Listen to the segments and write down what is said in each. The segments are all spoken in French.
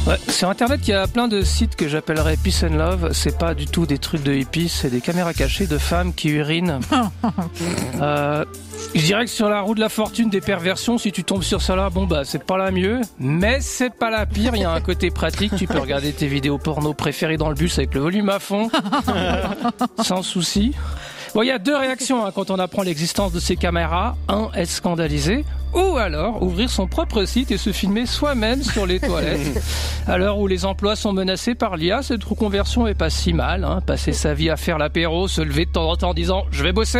Ouais, sur internet, il y a plein de sites que j'appellerais Peace and Love. C'est pas du tout des trucs de hippies, c'est des caméras cachées de femmes qui urinent. Je dirais que sur la roue de la fortune des perversions, si tu tombes sur ça là, c'est pas la mieux, mais c'est pas la pire. Il y a un côté pratique, tu peux regarder tes vidéos porno préférées dans le bus avec le volume à fond, sans souci. Bon, il y a deux réactions quand on apprend l'existence de ces caméras. Un, être scandalisé, ou alors ouvrir son propre site et se filmer soi-même sur les toilettes. À l'heure où les emplois sont menacés par l'IA, cette reconversion est pas si mal. Passer sa vie à faire l'apéro, se lever de temps en temps en disant « je vais bosser ».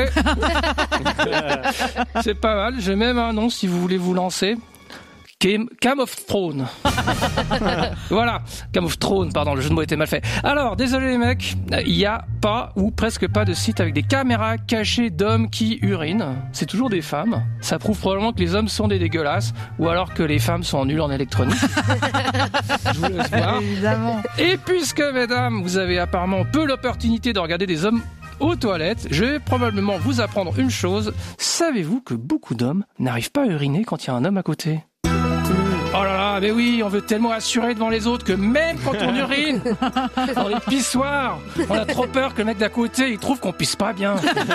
C'est pas mal. J'ai même un nom si vous voulez vous lancer. Cam of Throne. Voilà, Cam of Throne, pardon, le jeu de mots était mal fait. Alors, désolé les mecs, il n'y a pas ou presque pas de site avec des caméras cachées d'hommes qui urinent. C'est toujours des femmes. Ça prouve probablement que les hommes sont des dégueulasses ou alors que les femmes sont nulles en électronique. Je vous laisse voir. Évidemment. Et puisque, mesdames, vous avez apparemment peu l'opportunité de regarder des hommes aux toilettes, je vais probablement vous apprendre une chose. Savez-vous que beaucoup d'hommes n'arrivent pas à uriner quand il y a un homme à côté ? Oh là là, mais oui, on veut tellement assurer devant les autres que même quand on urine dans les pissoirs, on a trop peur que le mec d'à côté, il trouve qu'on pisse pas bien.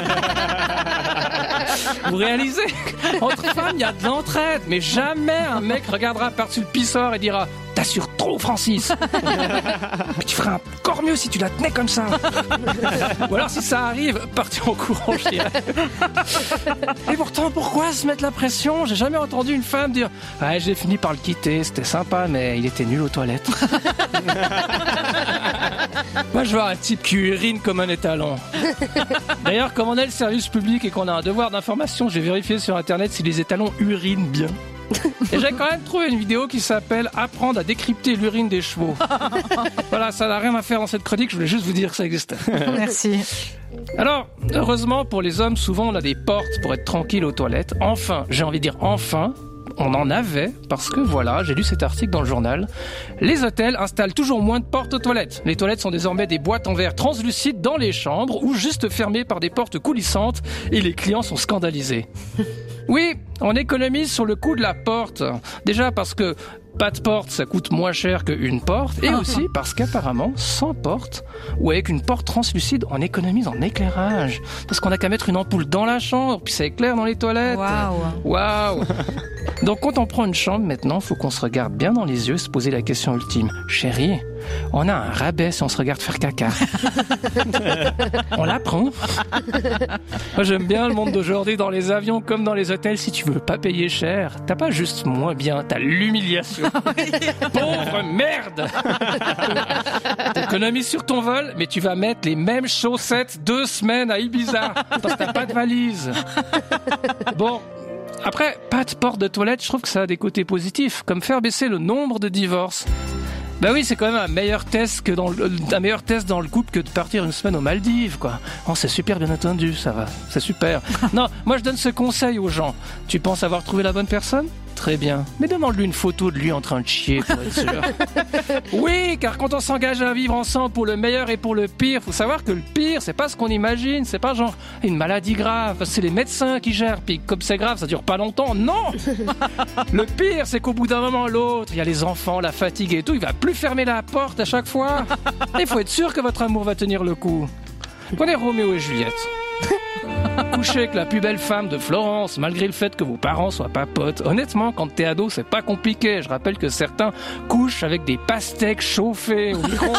Vous réalisez ? Entre femmes, il y a de l'entraide, mais jamais un mec regardera par-dessus le pissoir et dira « T'assures trop, Francis !» Mais tu feras encore mieux si tu la tenais comme ça. Ou alors, si ça arrive, partez en courant, je dirais. Et pourtant, pourquoi se mettre la pression ? J'ai jamais entendu une femme dire « Ouais, j'ai fini par le quitter, c'était sympa, mais il était nul aux toilettes. » Moi, je vois un type qui urine comme un étalon. D'ailleurs, comme on est le service public et qu'on a un devoir d'information, j'ai vérifié sur Internet si les étalons urinent bien. Et j'ai quand même trouvé une vidéo qui s'appelle « Apprendre à décrypter l'urine des chevaux ». Voilà, ça n'a rien à faire dans cette chronique, je voulais juste vous dire que ça existait. Merci. Alors, heureusement pour les hommes, souvent on a des portes pour être tranquille aux toilettes. Enfin, j'ai envie de dire enfin, on en avait, parce que voilà, j'ai lu cet article dans le journal. Les hôtels installent toujours moins de portes aux toilettes. Les toilettes sont désormais des boîtes en verre translucides dans les chambres ou juste fermées par des portes coulissantes et les clients sont scandalisés. Oui, on économise sur le coût de la porte. Déjà parce que pas de porte, ça coûte moins cher qu'une porte. Et aussi parce qu'apparemment, sans porte, ou avec une porte translucide, on économise en éclairage. Parce qu'on n'a qu'à mettre une ampoule dans la chambre, puis ça éclaire dans les toilettes. Waouh. Donc quand on prend une chambre maintenant, faut qu'on se regarde bien dans les yeux, se poser la question ultime. Chérie, on a un rabais si on se regarde faire caca. On l'apprend. Moi, j'aime bien le monde d'aujourd'hui dans les avions comme dans les hôtels. Si tu veux pas payer cher, t'as pas juste moins bien, t'as l'humiliation. Pauvre merde. T'économises sur ton vol, mais tu vas mettre les mêmes chaussettes 2 semaines à Ibiza parce que t'as pas de valise. Bon. Après, pas de porte de toilette, je trouve que ça a des côtés positifs, comme faire baisser le nombre de divorces. Bah oui, c'est quand même un meilleur test dans le couple que de partir une semaine aux Maldives, quoi. Oh, c'est super bien entendu, ça va, c'est super. Non, moi je donne ce conseil aux gens. Tu penses avoir trouvé la bonne personne ? Très bien. Mais demande-lui une photo de lui en train de chier pour être sûr. Oui, car quand on s'engage à vivre ensemble pour le meilleur et pour le pire, faut savoir que le pire, c'est pas ce qu'on imagine, c'est pas genre une maladie grave, c'est les médecins qui gèrent, puis comme c'est grave, ça dure pas longtemps. Non. Le pire, c'est qu'au bout d'un moment l'autre, il y a les enfants, la fatigue et tout, il va plus fermer la porte à chaque fois. Il faut être sûr que votre amour va tenir le coup. Prenez Roméo et Juliette. Coucher avec la plus belle femme de Florence, malgré le fait que vos parents soient pas potes. Honnêtement, quand t'es ado, c'est pas compliqué. Je rappelle que certains couchent avec des pastèques chauffées au micro.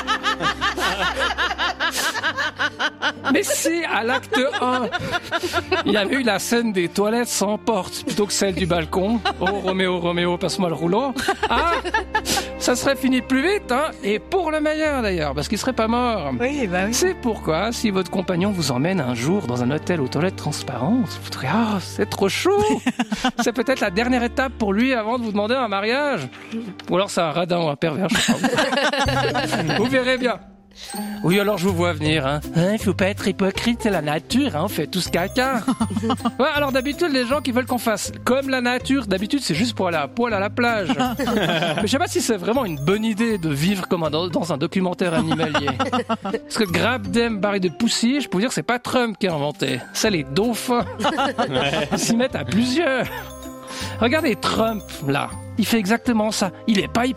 Mais si, à l'acte 1, il y avait eu la scène des toilettes sans porte plutôt que celle du balcon. Oh, Roméo, passe-moi le rouleau. Ah, ça serait fini plus vite, hein, et pour le meilleur d'ailleurs, parce qu'il serait pas mort. Oui, bah oui. C'est pourquoi, si votre compagnon vous emmène un jour dans un hôtel aux toilettes transparentes, vous direz « Ah, c'est trop chaud !» C'est peut-être la dernière étape pour lui avant de vous demander un mariage. Ou alors c'est un radin ou un pervers, je sais pas. Vous verrez bien. Oui, alors je vous vois venir, hein. Faut pas être hypocrite, c'est la nature, hein. On fait tous caca. Ouais, alors d'habitude, les gens qui veulent qu'on fasse comme la nature, d'habitude, c'est juste pour aller à poil à la plage. Mais je sais pas si c'est vraiment une bonne idée de vivre comme dans un documentaire animalier. Parce que Grab Them Barry de Pussy, je peux vous dire que c'est pas Trump qui a inventé. C'est les dauphins. Ils s'y mettent à plusieurs. Regardez Trump, là. Il fait exactement ça. Il est pas